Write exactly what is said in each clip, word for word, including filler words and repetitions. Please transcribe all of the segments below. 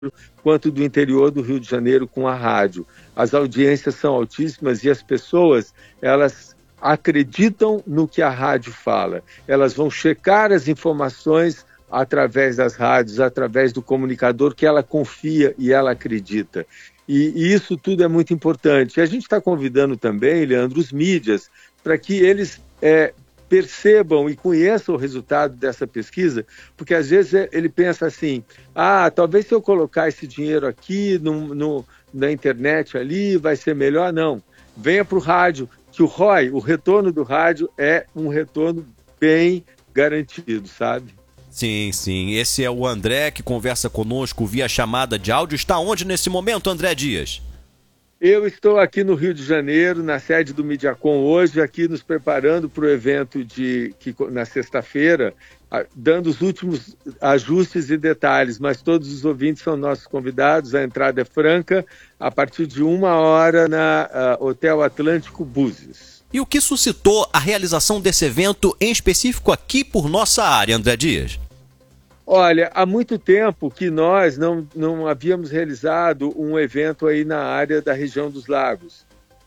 quanto do interior do Rio de Janeiro com a rádio. As audiências são altíssimas e as pessoas, elas acreditam no que a rádio fala. Elas vão checar as informações através das rádios, através do comunicador que ela confia e ela acredita. E, e isso tudo é muito importante. E a gente está convidando também, Leandro, os mídias, para que eles é, percebam e conheçam o resultado dessa pesquisa, porque às vezes ele pensa assim, ah, talvez se eu colocar esse dinheiro aqui no, no, na internet ali, vai ser melhor. Não, venha para o rádio, que o R O I, o retorno do rádio, é um retorno bem garantido, sabe? Sim, sim. Esse é o André, que conversa conosco via chamada de áudio. Está onde nesse momento, André Dias? Eu estou aqui no Rio de Janeiro, na sede do Mediacom hoje, aqui nos preparando para o evento de, que, na sexta-feira, dando os últimos ajustes e detalhes, mas todos os ouvintes são nossos convidados, a entrada é franca, a partir de uma hora na uh, Hotel Atlântico Búzios. E o que suscitou a realização desse evento, em específico aqui por nossa área, André Dias? Olha, há muito tempo que nós não, não havíamos realizado um evento aí na área da região dos lagos.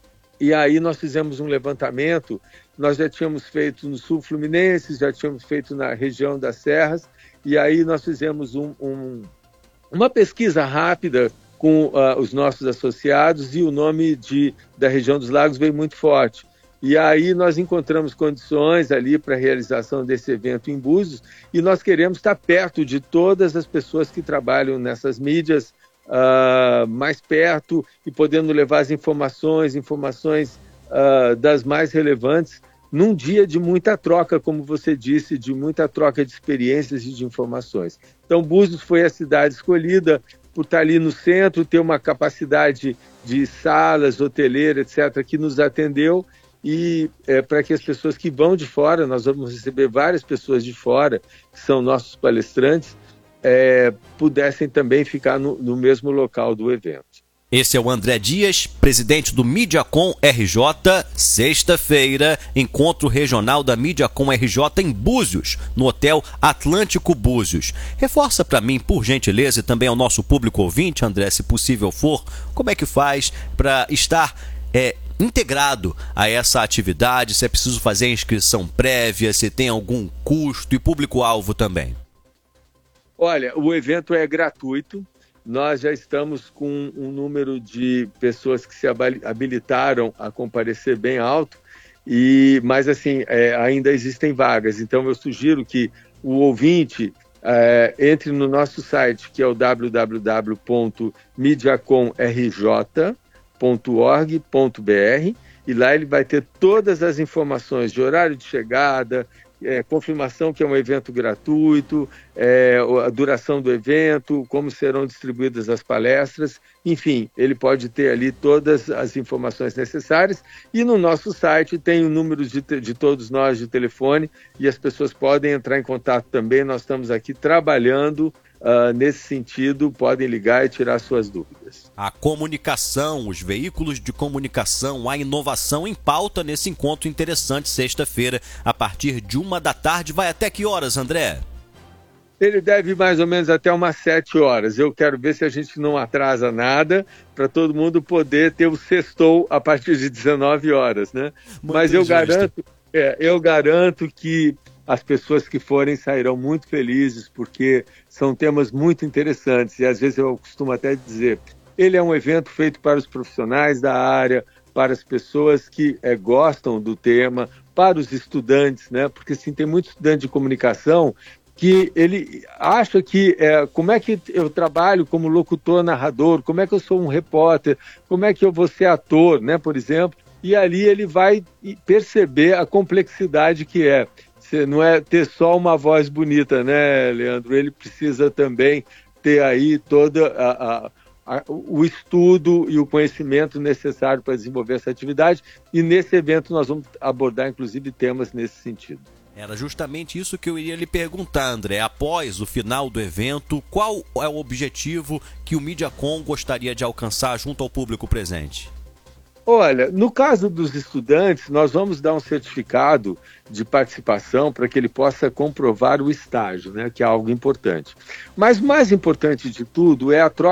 E aí nós fizemos um levantamento, nós já tínhamos feito no sul fluminense, já tínhamos feito na região das serras, e aí nós fizemos um, um, uma pesquisa rápida com uh, os nossos associados e o nome de, da região dos lagos veio muito forte. E aí nós encontramos condições ali para a realização desse evento em Búzios e nós queremos estar perto de todas as pessoas que trabalham nessas mídias, uh, mais perto e podendo levar as informações, informações uh, das mais relevantes, num dia de muita troca, como você disse, de muita troca de experiências e de informações. Então, Búzios foi a cidade escolhida por estar ali no centro, ter uma capacidade de salas, hoteleira, etcétera, que nos atendeu. E é, para que as pessoas que vão de fora, nós vamos receber várias pessoas de fora, que são nossos palestrantes, é, pudessem também ficar no, no mesmo local do evento. Esse é o André Dias, presidente do Mediacom R J, sexta-feira, encontro regional da Mediacom R J em Búzios, no Hotel Atlântico Búzios. Reforça para mim, por gentileza, e também ao nosso público ouvinte, André, se possível for, como é que faz para estar é, integrado a essa atividade, se é preciso fazer a inscrição prévia, se tem algum custo e público-alvo também? Olha, o evento é gratuito, nós já estamos com um número de pessoas que se habilitaram a comparecer bem alto, e, mas assim, é, ainda existem vagas, então eu sugiro que o ouvinte é, entre no nosso site, que é o w w w ponto mediacom r j ponto org ponto b r, e lá ele vai ter todas as informações de horário de chegada, é, confirmação que é um evento gratuito, é, a duração do evento, como serão distribuídas as palestras, enfim, ele pode ter ali todas as informações necessárias, e no nosso site tem o número de, de todos nós de telefone, e as pessoas podem entrar em contato também, nós estamos aqui trabalhando Uh, nesse sentido, podem ligar e tirar suas dúvidas. A comunicação, os veículos de comunicação, a inovação em pauta nesse encontro interessante, sexta-feira, a partir de uma da tarde. Vai até que horas, André? Ele deve ir mais ou menos até umas sete horas. Eu quero ver se a gente não atrasa nada, para todo mundo poder ter o sextou a partir de dezenove horas, né? Muito Mas eu justo. garanto, é, eu garanto que as pessoas que forem sairão muito felizes, porque são temas muito interessantes, e às vezes eu costumo até dizer, ele é um evento feito para os profissionais da área, para as pessoas que é, gostam do tema, para os estudantes, né? Porque sim, tem muito estudante de comunicação que ele acha que, é, como é que eu trabalho como locutor, narrador, como é que eu sou um repórter, como é que eu vou ser ator, né, por exemplo, e ali ele vai perceber a complexidade que é. Não é ter só uma voz bonita, né, Leandro? Ele precisa também ter aí todo a, a, a, o estudo e o conhecimento necessário para desenvolver essa atividade. E nesse evento nós vamos abordar, inclusive, temas nesse sentido. Era justamente isso que eu iria lhe perguntar, André. Após o final do evento, qual é o objetivo que o Mediacom gostaria de alcançar junto ao público presente? Olha, no caso dos estudantes, nós vamos dar um certificado de participação para que ele possa comprovar o estágio, né, que é algo importante. Mas mais importante de tudo é a troca